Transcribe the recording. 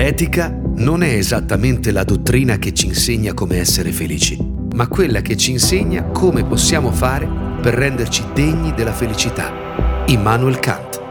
L'etica non è esattamente la dottrina che ci insegna come essere felici, ma quella che ci insegna come possiamo fare per renderci degni della felicità. Immanuel Kant.